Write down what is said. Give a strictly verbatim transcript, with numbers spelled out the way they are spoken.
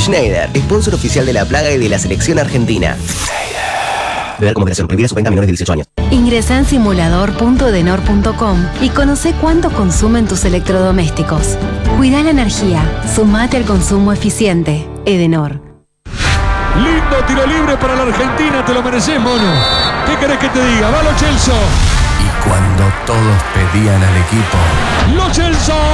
Schneider, sponsor oficial de La Plaga y de la selección argentina. Beber con moderación. Prohibida su venta a menores de dieciocho años. Ingresá en simulador punto edenor punto com y conocé cuánto consumen tus electrodomésticos. Cuida la energía. Sumate al consumo eficiente. Edenor. Lindo tiro libre para la Argentina. Te lo mereces, mono. ¿Qué querés que te diga? ¡Va Lo Celso! Y cuando todos pedían al equipo, ¡Lo Celso!